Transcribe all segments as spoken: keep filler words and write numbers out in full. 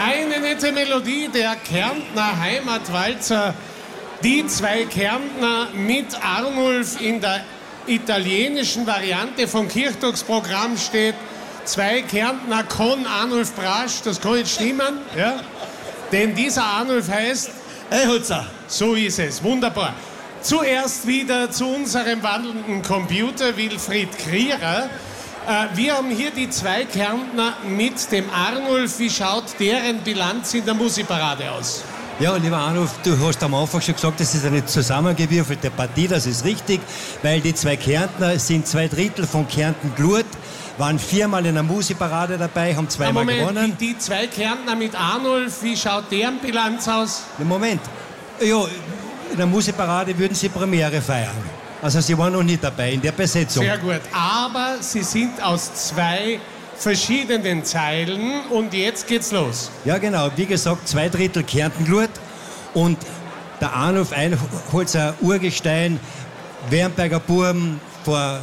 Eine nette Melodie der Kärntner Heimatwalzer. Die zwei Kärntner mit Arnulf in der italienischen Variante vom Kirchtagsprogramm steht. Zwei Kärntner con Arnulf Brasch, das kann nicht stimmen. Ja? Denn dieser Arnulf heißt... Eichholzer. So ist es, wunderbar. Zuerst wieder zu unserem wandelnden Computer, Wilfried Krierer. Wir haben hier die zwei Kärntner mit dem Arnulf. Wie schaut deren Bilanz in der Musikparade aus? Ja, lieber Arnulf, du hast am Anfang schon gesagt, das ist eine zusammengewürfelte Partie, das ist richtig, weil die zwei Kärntner sind zwei Drittel von Kärnten-Glut, waren viermal in der Musikparade dabei, haben zweimal Moment, gewonnen. Die, die zwei Kärntner mit Arnulf, wie schaut deren Bilanz aus? Moment, ja, in der Musikparade würden sie Premiere feiern. Also sie waren noch nicht dabei in der Besetzung. Sehr gut, aber sie sind aus zwei verschiedenen Zeilen und jetzt geht's los. Ja genau, wie gesagt, zwei Drittel Kärnten-Glut und der Arnulf Eichholzer Urgestein, Wernberger Buben, vor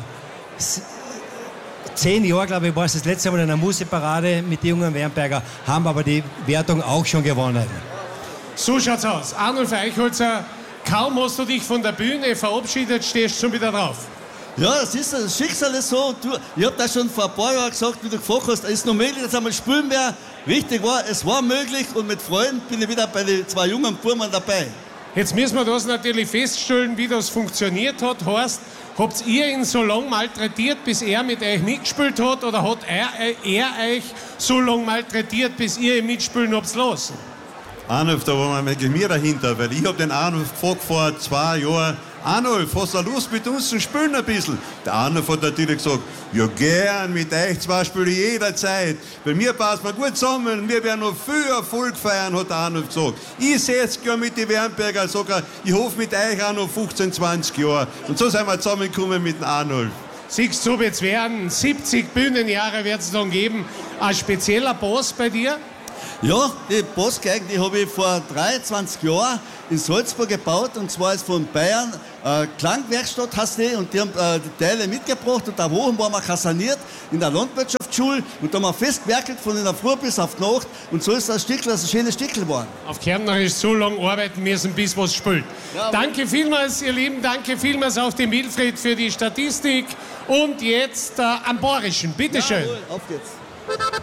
zehn Jahren, glaube ich, war es das letzte Mal in einer Musikparade mit den jungen Wernberger, haben aber die Wertung auch schon gewonnen. So schaut's aus. Arnulf Eichholzer, kaum hast du dich von der Bühne verabschiedet, stehst schon wieder drauf. Ja, das ist das Schicksal ist so. Du, ich habe das schon vor ein paar Jahren gesagt, wie du gefragt hast, ist noch möglich, dass einmal spielen wir. Wichtig war, es war möglich und mit Freunden bin ich wieder bei den zwei jungen Burmen dabei. Jetzt müssen wir das natürlich feststellen, wie das funktioniert hat. Horst, habt ihr ihn so lange malträtiert, bis er mit euch mitgespielt hat, oder hat er, er euch so lange malträtiert, bis ihr ihn mitspielen habt lassen? Arnulf, da war mal mir dahinter, weil ich habe den Arnulf gefragt vor zwei Jahren, Arnulf, hast du Lust mit uns zu spielen ein bisschen? Der Arnulf hat natürlich gesagt, ja gern, mit euch zwei spiele ich jederzeit. Bei mir passt man gut zusammen, wir werden noch viel Erfolg feiern, hat der Arnulf gesagt. Ich sehe jetzt gerne mit den Wernberger, sage ich hoffe mit euch auch noch fünfzehn, zwanzig Jahre. Und so sind wir zusammengekommen mit dem Arnulf. Siehst du, jetzt werden siebzig Bühnenjahre wird es dann geben. Ein spezieller Boss bei dir? Ja, die Bassgeigen, die habe ich vor dreiundzwanzig Jahren in Salzburg gebaut, und zwar ist von Bayern äh, Klangwerkstatt heißt die, und die haben äh, die Teile mitgebracht, und da Wochen waren wir kaserniert in der Landwirtschaftsschule, und da haben wir festgewerkelt von in der Früh bis auf die Nacht, und so ist das Stickel, das ein schönes Stickel geworden. Auf Kärntnerisch so lange arbeiten müssen, bis was spielt. Ja, danke vielmals, ihr Lieben, danke vielmals auch dem Wilfried für die Statistik, und jetzt äh, am Bayerischen, bitteschön. Jawohl, auf geht's.